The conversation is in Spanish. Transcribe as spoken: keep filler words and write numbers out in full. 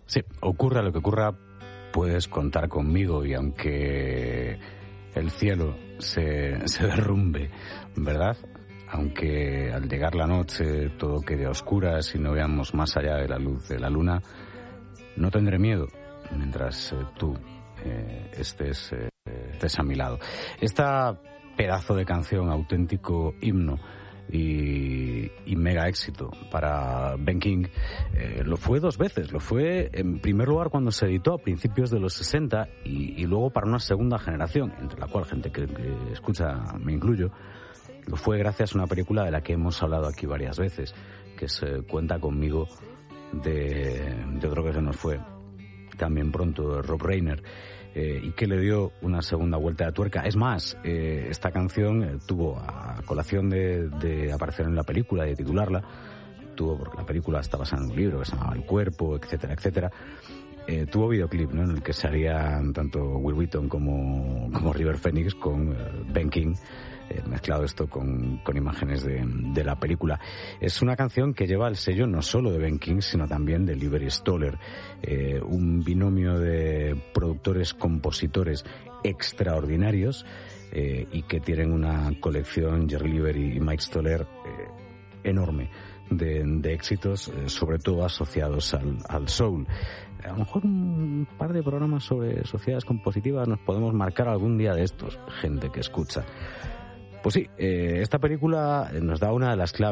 Sí, ocurra lo que ocurra, puedes contar conmigo, y aunque el cielo se, se derrumbe, ¿verdad? Aunque al llegar la noche todo quede a oscuras y no veamos más allá de la luz de la luna, no tendré miedo mientras eh, tú eh, estés, eh, estés a mi lado. Esta pedazo de canción, auténtico himno y, y mega éxito para Ben King, eh, lo fue dos veces. Lo fue en primer lugar cuando se editó a principios de los sesenta y, y luego para una segunda generación, entre la cual gente que, que escucha me incluyo. Lo fue gracias a una película de la que hemos hablado aquí varias veces, que se Cuenta conmigo, de, de otro que se nos fue también pronto, Rob Reiner, eh, y que le dio una segunda vuelta de tuerca. Es más, eh, esta canción eh, tuvo, a colación de, de aparecer en la película, de titularla, tuvo, porque la película está basada en un libro que se llamaba El Cuerpo, etcétera, etcétera, eh, tuvo videoclip, ¿no?, en el que salían tanto Will Wheaton como, como River Phoenix con eh, Ben King, Eh, mezclado esto con, con imágenes de, de la película. Es una canción que lleva el sello no solo de Ben King, sino también de Lieber Stoller, eh, un binomio de productores, compositores extraordinarios, eh, y que tienen una colección, Jerry Lieber y Mike Stoller, eh, enorme de, de éxitos, eh, sobre todo asociados al, al soul. A lo mejor un par de programas sobre sociedades compositivas nos podemos marcar algún día de estos, gente que escucha. Pues sí, eh, esta película nos da una de las claves